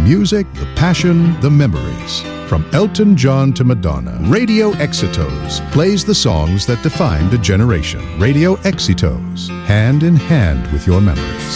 music, the passion, the memories. From Elton John to Madonna, Radio Exitos plays the songs that defined a generation. Radio Exitos, hand in hand with your memories.